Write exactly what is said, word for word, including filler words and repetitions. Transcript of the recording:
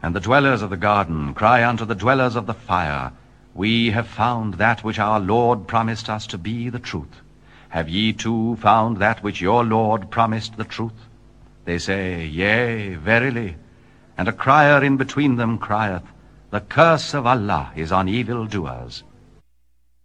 And the dwellers of the garden cry unto the dwellers of the fire, We have found that which our Lord promised us to be the truth. Have ye too found that which your Lord promised the truth? They say, Yea, verily. And a crier in between them crieth, The curse of Allah is on evildoers.